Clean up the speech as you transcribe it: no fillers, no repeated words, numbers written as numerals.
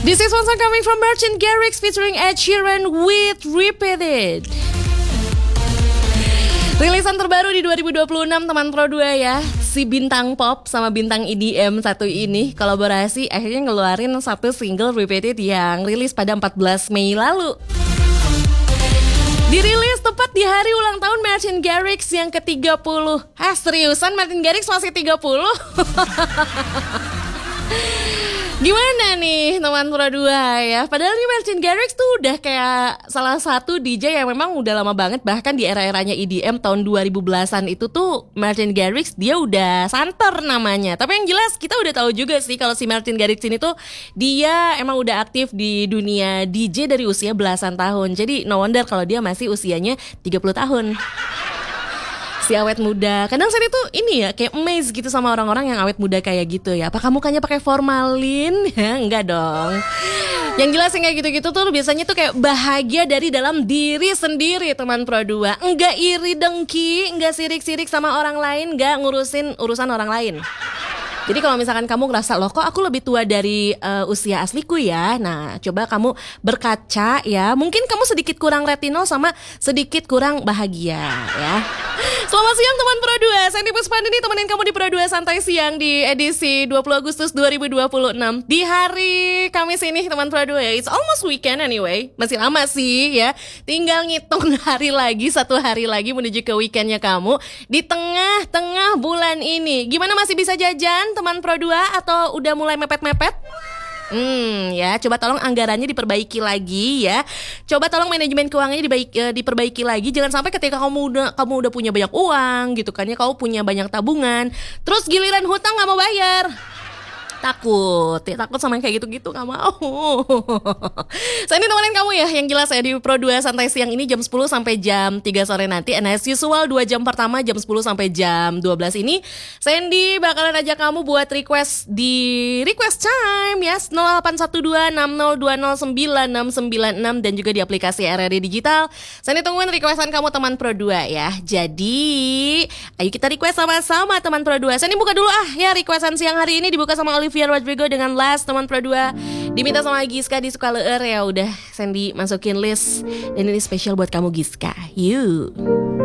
This is one song coming from Martin Garrix featuring Ed Sheeran with Repeated. Rilisan terbaru di 2026 teman Pro 2 ya. Si bintang pop sama bintang EDM satu ini kolaborasi akhirnya ngeluarin satu single Repeated yang rilis pada 14 Mei lalu. Dirilis tepat di hari ulang tahun Martin Garrix yang ke-30. Seriusan Martin Garrix masih 30? Gimana nih teman Pro 2 ya? Padahal nih Martin Garrix tuh udah kayak salah satu DJ yang memang udah lama banget. Bahkan di era-eranya EDM tahun 2010-an itu tuh Martin Garrix dia udah santer namanya. Tapi yang jelas kita udah tahu juga sih kalau si Martin Garrix ini tuh dia emang udah aktif di dunia DJ dari usia belasan tahun. Jadi no wonder kalau dia masih usianya 30 tahun. Si awet muda. Kadang saya tuh ini ya kayak amazed gitu sama orang-orang yang awet muda kayak gitu ya. Apakah mukanya pakai formalin? Ya, enggak dong. Yang jelas yang kayak gitu-gitu tuh biasanya tuh kayak bahagia dari dalam diri sendiri teman Pro 2. Enggak iri dengki, enggak sirik-sirik sama orang lain, enggak ngurusin urusan orang lain. Jadi kalau misalkan kamu ngerasa loh kok aku lebih tua dari usia asliku ya. Nah coba kamu berkaca ya. Mungkin kamu sedikit kurang retinol sama sedikit kurang bahagia ya. Selamat siang teman Pro 2. Sandy Puspandini temenin kamu di Pro 2 Santai Siang di edisi 20 Agustus 2026. Di hari Kamis ini teman Pro 2 ya. It's almost weekend anyway. Masih lama sih ya. Tinggal ngitung hari lagi, 1 hari lagi menuju ke weekendnya kamu. Di tengah-tengah bulan ini. Gimana masih bisa jajan teman Pro 2 atau udah mulai mepet-mepet? Ya, coba tolong anggarannya diperbaiki lagi ya. Coba tolong manajemen keuangannya diperbaiki lagi. Jangan sampai ketika kamu udah punya banyak uang gitu kan ya, kamu punya banyak tabungan, terus giliran hutang nggak mau bayar. Takut sama yang kayak gitu-gitu, gak mau. Saya ini temenin kamu ya. Yang jelas saya di Pro 2 Santai Siang ini jam 10 sampai jam 3 sore nanti. And as usual 2 jam pertama jam 10 sampai jam 12 ini Sandy bakalan ajak kamu buat request di request time ya. 081260209696 dan juga di aplikasi RRI Digital. Sandy tungguin requestan kamu teman Pro 2 ya. Jadi ayo kita request sama-sama teman Pro 2. Sandy buka dulu ya requestan siang hari ini dibuka sama Olivia Rodrigo dengan Last teman Pro 2. Diminta sama Giska di Suka Leur ya. Udah Sandy masukin list. Dan ini spesial buat kamu Giska. Yuk.